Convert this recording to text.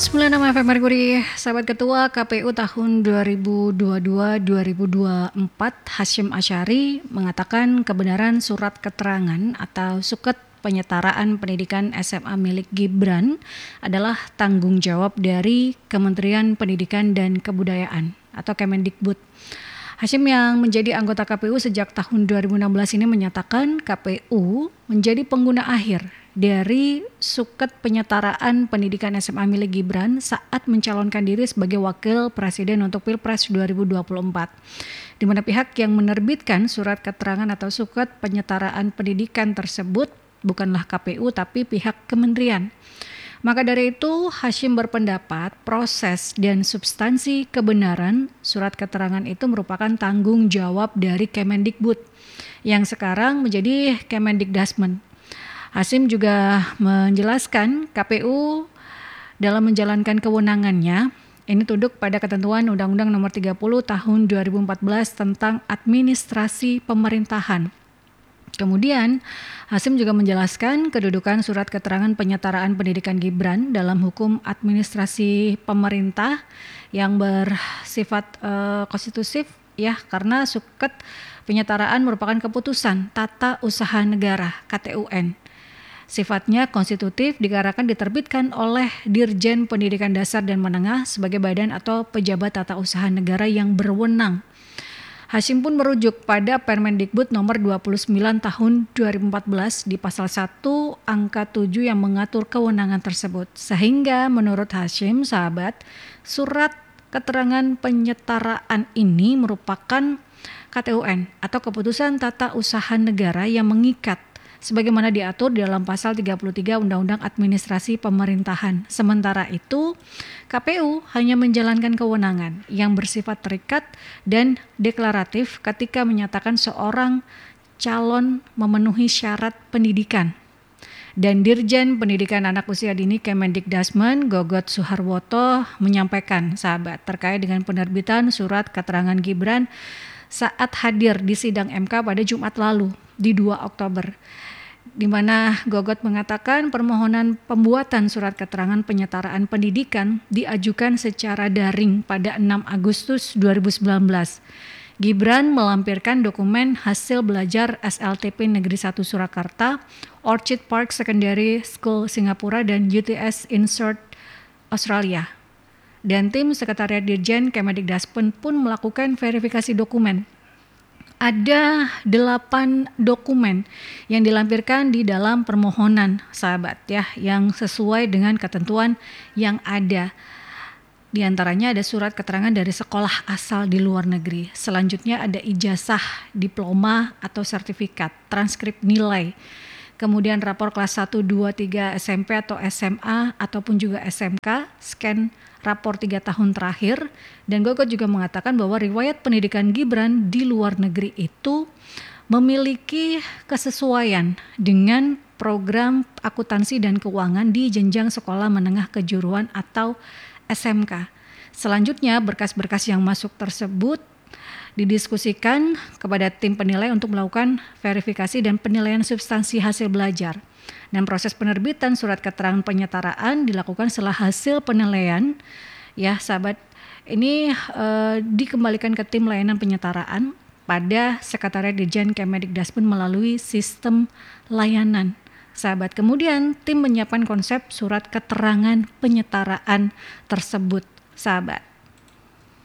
106 FM Merkuri, sahabat ketua KPU tahun 2022-2024 Hasyim Asyari mengatakan kebenaran surat keterangan atau suket penyetaraan pendidikan SMA milik Gibran adalah tanggung jawab dari Kementerian Pendidikan dan Kebudayaan atau Kemendikbud. Hasyim yang menjadi anggota KPU sejak tahun 2016 ini menyatakan KPU menjadi pengguna akhir dari suket penyetaraan pendidikan SMA milik Gibran saat mencalonkan diri sebagai wakil presiden untuk Pilpres 2024. Di mana pihak yang menerbitkan surat keterangan atau suket penyetaraan pendidikan tersebut bukanlah KPU tapi pihak kementerian. Maka dari itu, Hasyim berpendapat proses dan substansi kebenaran surat keterangan itu merupakan tanggung jawab dari Kemendikbud yang sekarang menjadi Kemendikdasmen. Hasyim juga menjelaskan KPU dalam menjalankan kewenangannya ini tunduk pada ketentuan Undang-Undang Nomor 30 Tahun 2014 tentang Administrasi Pemerintahan. Kemudian, Hasyim juga menjelaskan kedudukan surat keterangan penyetaraan pendidikan Gibran dalam hukum administrasi pemerintah yang bersifat konstitutif ya, karena suket penyetaraan merupakan keputusan tata usaha negara (KTUN). Sifatnya konstitutif dikarenakan diterbitkan oleh Dirjen Pendidikan Dasar dan Menengah sebagai badan atau pejabat tata usaha negara yang berwenang. Hasyim pun merujuk pada Permendikbud nomor 29 tahun 2014 di pasal 1 angka 7 yang mengatur kewenangan tersebut. Sehingga menurut Hasyim, sahabat, surat keterangan penyetaraan ini merupakan KTUN atau keputusan tata usaha negara yang mengikat sebagaimana diatur di dalam pasal 33 Undang-Undang Administrasi Pemerintahan. Sementara itu, KPU hanya menjalankan kewenangan yang bersifat terikat dan deklaratif ketika menyatakan seorang calon memenuhi syarat pendidikan. Dan Dirjen Pendidikan Anak Usia Dini Kemendikdasmen Gogot Suharwoto menyampaikan, sahabat, terkait dengan penerbitan surat keterangan Gibran saat hadir di sidang MK pada Jumat lalu di 2 Oktober. Di mana Gogot mengatakan permohonan pembuatan surat keterangan penyetaraan pendidikan diajukan secara daring pada 6 Agustus 2019. Gibran melampirkan dokumen hasil belajar SLTP Negeri 1 Surakarta, Orchid Park Secondary School Singapura dan UTS Insert Australia. Dan tim Sekretariat Dirjen Kemendikdasmen pun melakukan verifikasi dokumen. Ada 8 dokumen yang dilampirkan di dalam permohonan, sahabat ya, yang sesuai dengan ketentuan yang ada. Di antaranya ada surat keterangan dari sekolah asal di luar negeri. Selanjutnya ada ijazah, diploma atau sertifikat, transkrip nilai. Kemudian rapor kelas 1, 2, 3 SMP atau SMA ataupun juga SMK, scan rapor 3 tahun terakhir. Dan Gogot juga mengatakan bahwa riwayat pendidikan Gibran di luar negeri itu memiliki kesesuaian dengan program akuntansi dan keuangan di jenjang sekolah menengah kejuruan atau SMK. Selanjutnya berkas-berkas yang masuk tersebut didiskusikan kepada tim penilai untuk melakukan verifikasi dan penilaian substansi hasil belajar. Dan proses penerbitan surat keterangan penyetaraan dilakukan setelah hasil penilaian, ya sahabat, ini dikembalikan ke tim layanan penyetaraan pada Sekretariat Dirjen Kemendikdasmen melalui sistem layanan. Sahabat, kemudian tim menyiapkan konsep surat keterangan penyetaraan tersebut, sahabat.